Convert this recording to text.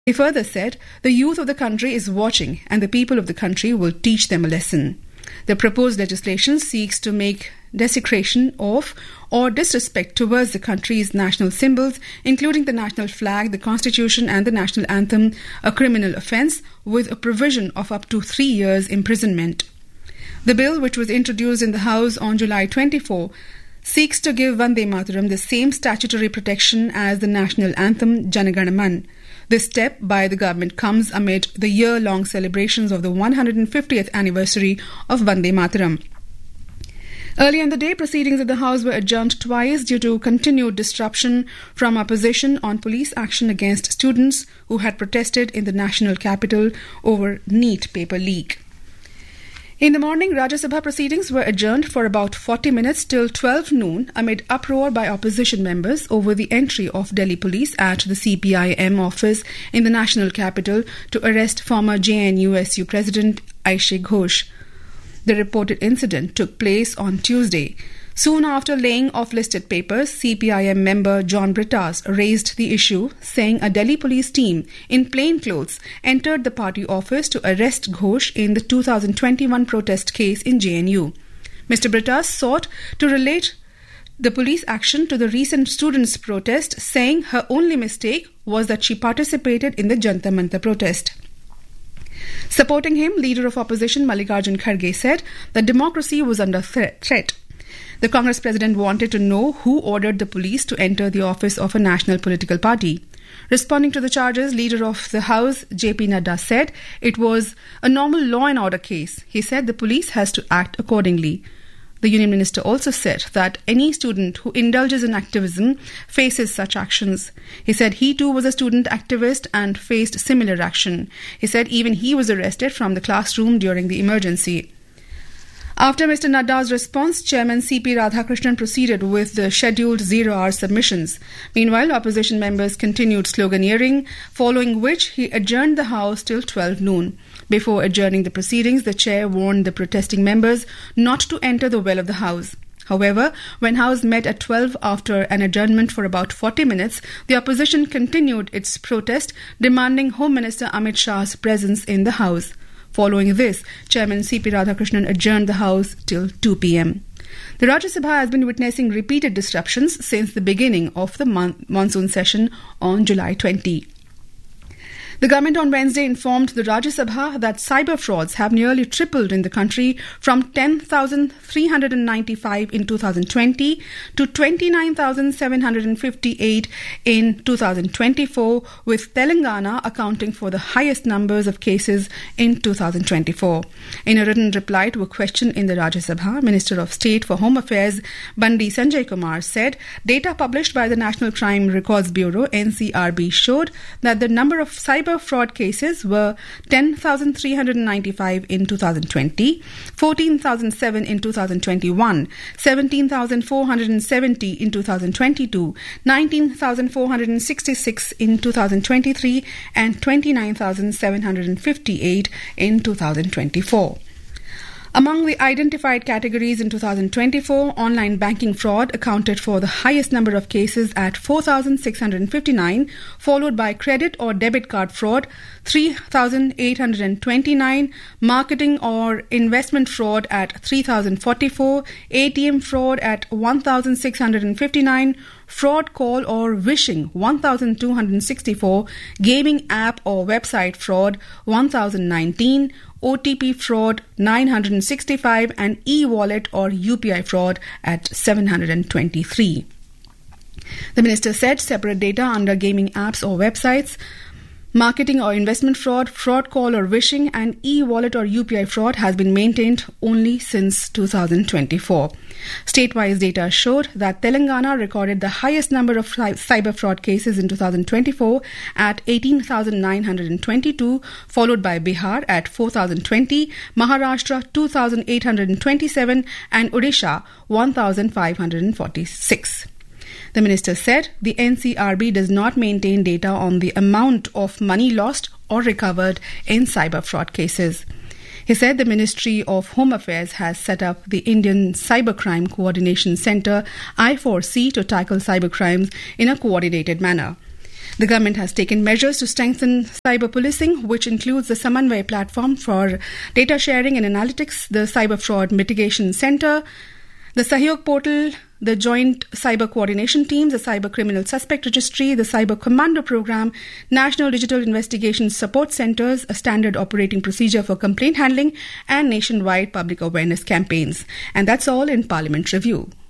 He further said, the youth of the country is watching and the people of the country will teach them a lesson. The proposed legislation seeks to make desecration of or disrespect towards the country's national symbols, including the national flag, the constitution and the national anthem, a criminal offence with a provision of up to 3 years imprisonment. The bill, which was introduced in the House on July 24, seeks to give Vande Mataram the same statutory protection as the national anthem Jana Gana Man. This step by the government comes amid the year-long celebrations of the 150th anniversary of Vande Mataram. Earlier in the day, proceedings at the House were adjourned twice due to continued disruption from opposition on police action against students who had protested in the national capital over NEET paper leak. In the morning, Rajya Sabha proceedings were adjourned for about 40 minutes till 12 noon amid uproar by opposition members over the entry of Delhi police at the CPIM office in the national capital to arrest former JNUSU President Aishe Ghosh. The reported incident took place on Tuesday. Soon after laying off listed papers, CPIM member John Brittas raised the issue, saying a Delhi police team in plain clothes entered the party office to arrest Ghosh in the 2021 protest case in JNU. Mr. Brittas sought to relate the police action to the recent students' protest, saying her only mistake was that she participated in the Jantar Mantar protest. Supporting him, leader of opposition Mallikarjun Kharge said that democracy was under threat. The Congress president wanted to know who ordered the police to enter the office of a national political party. Responding to the charges, leader of the House, JP Nadda, said it was a normal law and order case. He said the police has to act accordingly. The Union Minister also said that any student who indulges in activism faces such actions. He said he too was a student activist and faced similar action. He said even he was arrested from the classroom during the emergency. After Mr. Nadda's response, Chairman C.P. Radhakrishnan proceeded with the scheduled zero-hour submissions. Meanwhile, opposition members continued sloganeering, following which he adjourned the House till 12 noon. Before adjourning the proceedings, the chair warned the protesting members not to enter the well of the House. However, when House met at 12 after an adjournment for about 40 minutes, the opposition continued its protest, demanding Home Minister Amit Shah's presence in the House. Following this, Chairman C.P. Radhakrishnan adjourned the House till 2 p.m. The Rajya Sabha has been witnessing repeated disruptions since the beginning of the monsoon session on July 20. The government on Wednesday informed the Rajya Sabha that cyber frauds have nearly tripled in the country from 10,395 in 2020 to 29,758 in 2024, with Telangana accounting for the highest numbers of cases in 2024. In a written reply to a question in the Rajya Sabha, Minister of State for Home Affairs Bandi Sanjay Kumar said data published by the National Crime Records Bureau NCRB showed that the number of cyber fraud cases were 10,395 in 2020, 14,007 in 2021, 17,470 in 2022, 19,466 in 2023, and 29,758 in 2024. Among the identified categories in 2024, online banking fraud accounted for the highest number of cases at 4,659, followed by credit or debit card fraud, 3,829, marketing or investment fraud at 3,044, ATM fraud at 1,659, fraud call or wishing 1,264, gaming app or website fraud 1,019, OTP fraud 965 and e-wallet or UPI fraud at 723. The minister said separate data under gaming apps or websites, marketing or investment fraud, fraud call or wishing, and e-wallet or UPI fraud has been maintained only since 2024. State-wise data showed that Telangana recorded the highest number of cyber fraud cases in 2024 at 18,922, followed by Bihar at 4,020, Maharashtra 2,827, and Odisha 1,546. The minister said the NCRB does not maintain data on the amount of money lost or recovered in cyber fraud cases. He said the Ministry of Home Affairs has set up the Indian Cybercrime Coordination Centre I4C to tackle cybercrimes in a coordinated manner. The government has taken measures to strengthen cyber policing, which includes the Samanvay platform for data sharing and analytics, the Cyber Fraud Mitigation Center, the Sahyog portal, the Joint Cyber Coordination Teams, the Cyber Criminal Suspect Registry, the Cyber Commando Program, National Digital Investigation Support Centers, a standard operating procedure for complaint handling, and nationwide public awareness campaigns. And that's all in Parliament Review.